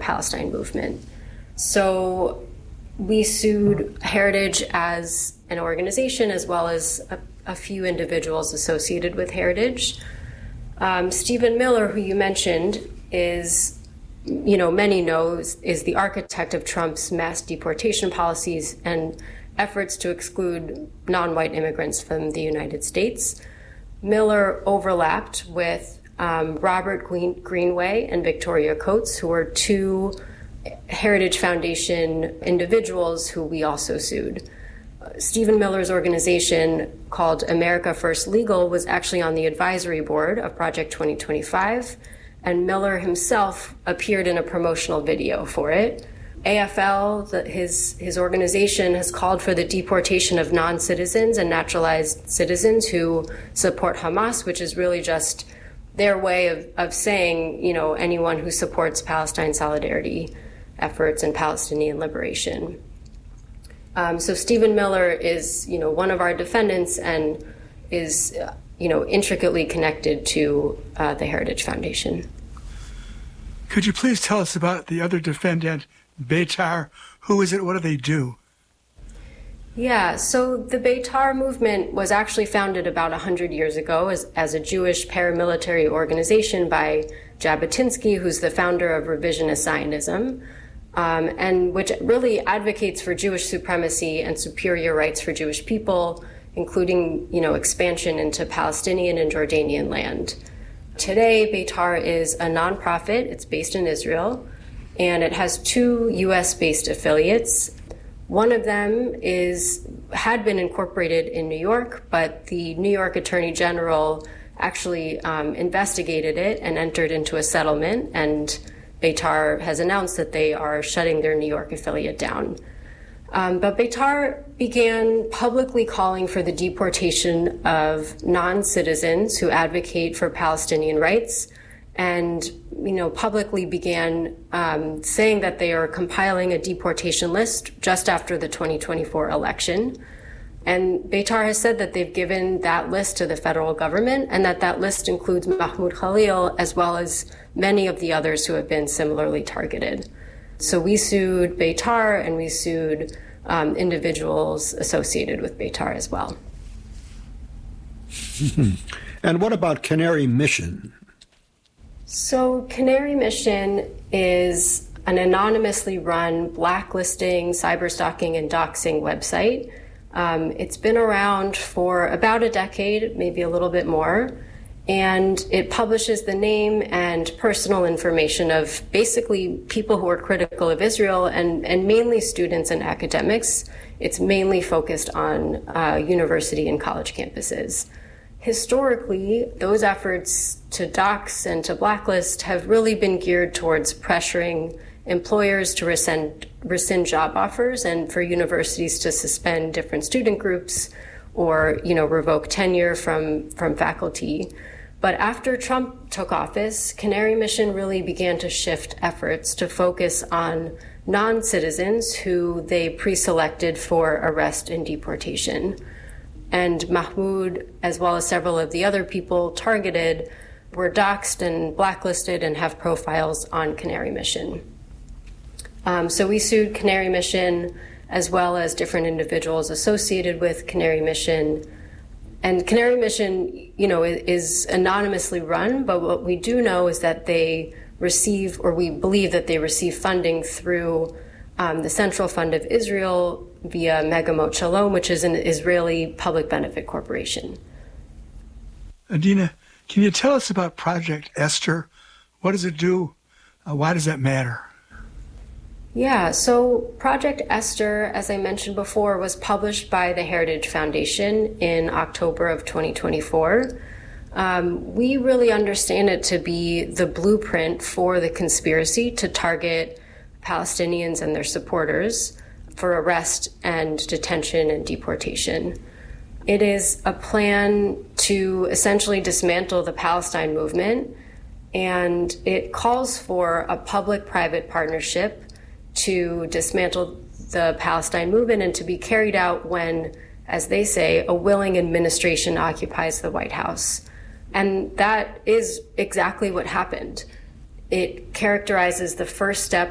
Palestine movement. So we sued Heritage as an organization as well as a few individuals associated with Heritage. Stephen Miller, who you mentioned, is, many know, is the architect of Trump's mass deportation policies and efforts to exclude non-white immigrants from the United States. Miller overlapped with Robert Greenway and Victoria Coates, who were two Heritage Foundation individuals who we also sued. Stephen Miller's organization, called America First Legal, was actually on the advisory board of Project 2025, and Miller himself appeared in a promotional video for it. AFL, his organization, has called for the deportation of non-citizens and naturalized citizens who support Hamas, which is really just their way of saying, anyone who supports Palestine solidarity efforts and Palestinian liberation. So Stephen Miller is, one of our defendants and is, intricately connected to the Heritage Foundation. Could you please tell us about the other defendant, Beitar? Who is it? What do they do? Yeah, so the Beitar movement was actually founded about 100 years ago as a Jewish paramilitary organization by Jabotinsky, who's the founder of revisionist Zionism, and which really advocates for Jewish supremacy and superior rights for Jewish people, including, expansion into Palestinian and Jordanian land. Today, Beitar is a nonprofit. It's based in Israel, and it has two U.S.-based affiliates. One of them had been incorporated in New York, but the New York Attorney General actually investigated it and entered into a settlement, and Beitar has announced that they are shutting their New York affiliate down. But Beitar began publicly calling for the deportation of non-citizens who advocate for Palestinian rights, and publicly began saying that they are compiling a deportation list just after the 2024 election. And Beitar has said that they've given that list to the federal government, and that list includes Mahmoud Khalil as well as many of the others who have been similarly targeted. So we sued Beitar, and we sued individuals associated with Beitar as well. And what about Canary Mission? So Canary Mission is an anonymously run blacklisting, cyberstalking, and doxing website. It's been around for about a decade, maybe a little bit more, and it publishes the name and personal information of basically people who are critical of Israel and mainly students and academics. It's mainly focused on university and college campuses. Historically, those efforts to dox and to blacklist have really been geared towards pressuring employers to rescind job offers and for universities to suspend different student groups or, revoke tenure from faculty. But after Trump took office, Canary Mission really began to shift efforts to focus on non-citizens who they pre-selected for arrest and deportation. And Mahmoud, as well as several of the other people targeted, were doxxed and blacklisted and have profiles on Canary Mission. So we sued Canary Mission as well as different individuals associated with Canary Mission. And Canary Mission, is anonymously run, but what we do know is that they receive, or we believe that they receive funding through the Central Fund of Israel via Megamot Shalom, which is an Israeli public benefit corporation. Adina, can you tell us about Project Esther? What does it do? Why does that matter? Yeah, so Project Esther, as I mentioned before, was published by the Heritage Foundation in October of 2024. We really understand it to be the blueprint for the conspiracy to target Palestinians and their supporters for arrest and detention and deportation. It is a plan to essentially dismantle the Palestine movement, and it calls for a public-private partnership to dismantle the Palestine movement and to be carried out when, as they say, a willing administration occupies the White House. And that is exactly what happened. It characterizes the first step